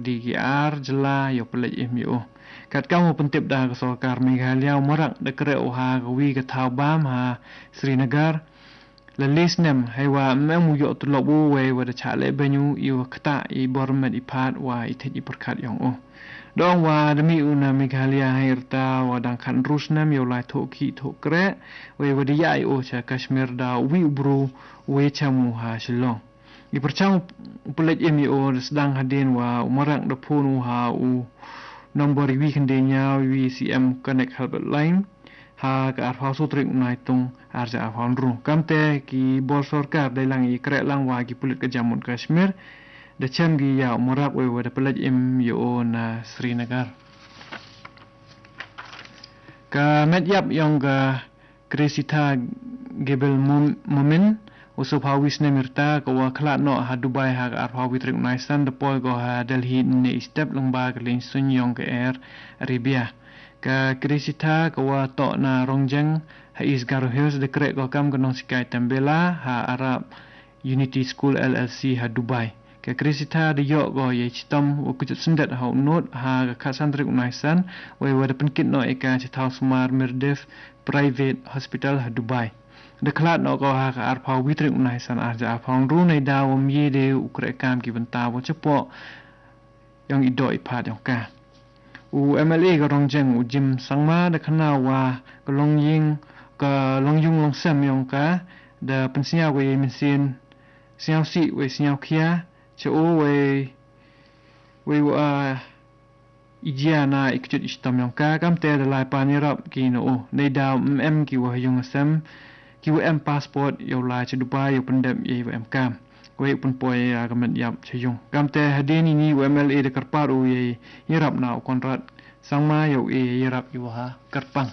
DGR jela yo pelaj MO kat kamu pentip dah ke Sarkar Meghalaya merak dekre ha gawi ke Thaubam ha Srinagar lelis nem haiwa memu yo tulobu we wada chale banyu yu kata I bormet ipat wa itet iperkat yang dong wa demi una Meghalaya hairta wa dang kan rusnam yo lai thoki thokre we wada ya cha Kashmir da wi ubru we chamu ha Shillong Ipercang pelaj MO sedang hadin wa umarang da phone ha u nombor wi kendenya wi CM connect helpline ha ka arfa sutrik naitung arja afandru kamte ki bol sarkar dai lang I krek lang wa ki pulit ke Jammu Kashmir da cham gi ya umarak we da pelaj MO na Srinagar ka medyap yang ga Krisita Gebel Momin Usupawis nemirta kawa klat no ha Dubai ha arhawi trik naisan depoy go ha Delhi ne step lengba kelin sunyong ke Arabia ka Krisita kawa to na rongjeng ha Isgaro Hills dekrek go kam gonong sikai Tambela ha Arab Unity School LLC ha Dubai ka Krisita de yo go ye chitom u kujut sendat ha not ha ka khasan trik naisan we wada penkit no eka chitau smar Mirdef Private Hospital ha Dubai Deklat no ko ha ka arpa witrik unaisan arja apang ru nei dawom ye de ukre kam ki benta bo cepo yang ido ipat yang ka u MLA ko rongjeng u jim sangma de khana wa longying ka longyung longsam yang ka da pensia we mesin siao si we siao kia cho we wa ijia na ikjut istam yang ka kam te da lai panirap ki no nei daw ki wa yung sam QM passport yo la che Dubai yo pendam ye WM kam ko ye pun poy gamet yap cheyung kam te hadeni ni WMLA de karpar u ye yirap na kontrat sangma yo yirap yo ha karpang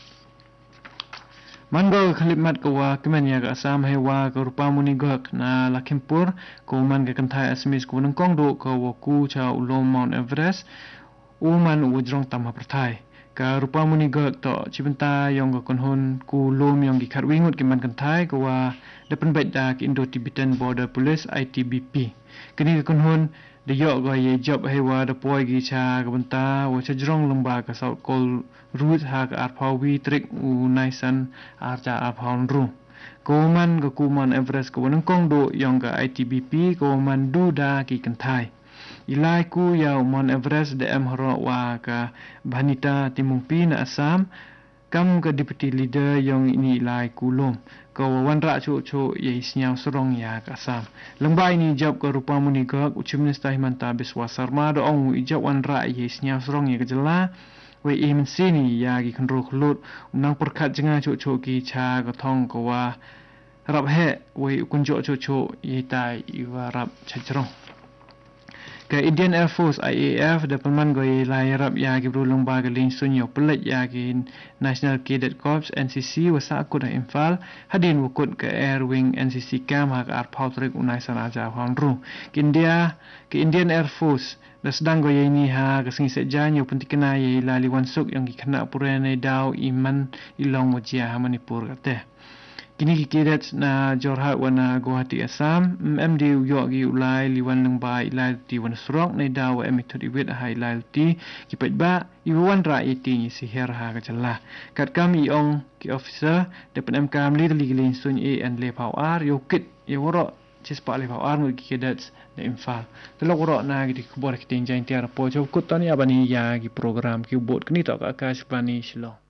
mango khalimat ko wa kemen ya ka Assam he wa ko rupa muni gok na Lakhimpur ko man ka kanthai asmis ko nang kong do ko wa ku cha ulom Mount Everest u man u jrong tam ha prathai ka rupa muni gak to cibenta yang ko konhon ku lom yang gikat wingut ki man kanthai ko wa depan baida ki Indo Tibetan Border Police ITBP kini ko konhon de yo go ye job hewa de poi gi cha ka benta wa cha jrong lomba ka South Col route ha ka arpawi trik u naisan archa arpaun ru ko man ko kuman Everest ko nang kong do yang ka ITBP ko man du da ki kanthai Ilai ku ya Mount Everest de horo wa ka Bhanita Timungpi na Assam kam ka deputy leader yang ini ilai ku lom ko wan ra chu ye snyau sorong ya ka Assam lembai ni job ko rupa muni gak Uchim Minister Himanta Biswa Sarma do ong ijab wan ra ye snyau sorong ye kejela we im sini ya gi khnro khlut nang perkhat jenga chu ki cha ka thong ko wa rap he we kunjo chu ye tai iwa rap chajrong Ke Indian Air Force IAF da pelman goi lai rap ya ki brulung ba galin sunyo pelat ya ki National Cadet Corps NCC wasa akut ha Imphal hadin wukut ke Air Wing NCC Camp ha ka arpau trik unaisan aja hangru ke Indian Air Force da sedang goi ni ha ka singi sejan yo penting kena ye lali wansuk yang ki kena purane daw iman ilong wajia ha Manipur kate Kini kikidat na Jorhat wana Guwahati Assam MD yo gi ulai liwan nang ba ilai ti wan srok nei daw emitud iwit ha ilai ti kipet ba iwan ra iti ni siher ha kacala kat kami ong ki officer depan MKM li liglin sun an le pawar yo kit yo ro cispa le pawar ngi kikidat na Imphal telok ro na gi kubor kitin jain tiar po jo kut tani abani ya gi program ki bot kni to ka Akashvani Shillong